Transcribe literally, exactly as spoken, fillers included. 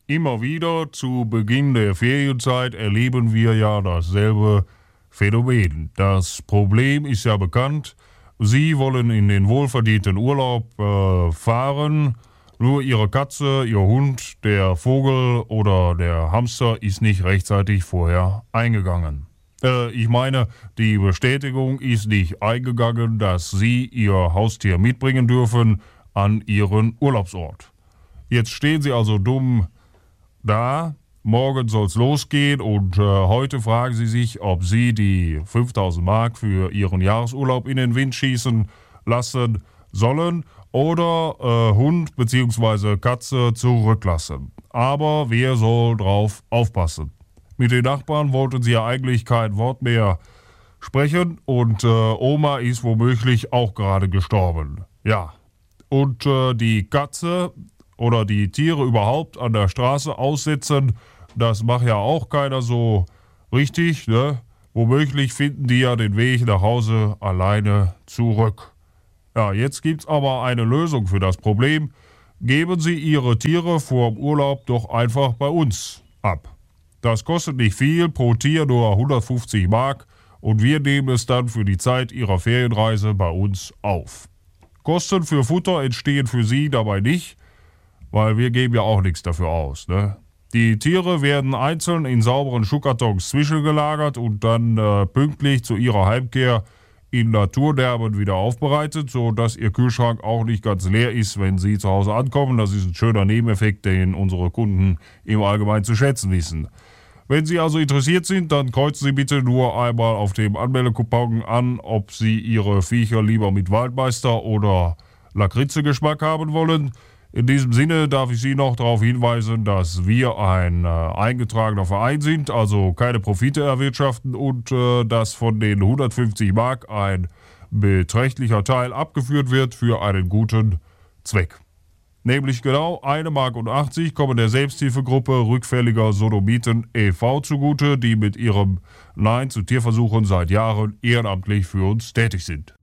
Immer wieder zu Beginn der Ferienzeit erleben wir ja dasselbe Phänomen. Das Problem ist ja bekannt. Sie wollen in den wohlverdienten Urlaub äh, fahren, nur Ihre Katze, Ihr Hund, der Vogel oder der Hamster ist nicht rechtzeitig vorher eingegangen. Äh, ich meine, die Bestätigung ist nicht eingegangen, dass Sie Ihr Haustier mitbringen dürfen an Ihren Urlaubsort. Jetzt stehen Sie also dumm da, morgen soll's losgehen und äh, heute fragen Sie sich, ob Sie die fünftausend Mark für Ihren Jahresurlaub in den Wind schießen lassen sollen oder äh, Hund bzw. Katze zurücklassen. Aber wer soll drauf aufpassen? Mit den Nachbarn wollten Sie ja eigentlich kein Wort mehr sprechen und äh, Oma ist womöglich auch gerade gestorben. Ja, und äh, die Katze oder die Tiere überhaupt an der Straße aussetzen, das macht ja auch keiner so richtig, ne? Womöglich finden die ja den Weg nach Hause alleine zurück. Ja, jetzt gibt's aber eine Lösung für das Problem. Geben Sie Ihre Tiere vor dem Urlaub doch einfach bei uns ab. Das kostet nicht viel, pro Tier nur hundertfünfzig Mark und wir nehmen es dann für die Zeit Ihrer Ferienreise bei uns auf. Kosten für Futter entstehen für Sie dabei nicht, weil wir geben ja auch nichts dafür aus, ne? Die Tiere werden einzeln in sauberen Schuhkartons zwischengelagert und dann äh, pünktlich zu ihrer Heimkehr in Naturderben wieder aufbereitet, sodass ihr Kühlschrank auch nicht ganz leer ist, wenn sie zu Hause ankommen. Das ist ein schöner Nebeneffekt, den unsere Kunden im Allgemeinen zu schätzen wissen. Wenn Sie also interessiert sind, dann kreuzen Sie bitte nur einmal auf dem Anmeldekupon an, ob Sie Ihre Viecher lieber mit Waldmeister oder Lakritze-Geschmack haben wollen. In diesem Sinne darf ich Sie noch darauf hinweisen, dass wir ein äh, eingetragener Verein sind, also keine Profite erwirtschaften und äh, dass von den hundertfünfzig Mark ein beträchtlicher Teil abgeführt wird für einen guten Zweck. Nämlich genau eine Mark und achtzig kommen der Selbsthilfegruppe Rückfälliger Sodomiten e V zugute, die mit ihrem Nein zu Tierversuchen seit Jahren ehrenamtlich für uns tätig sind.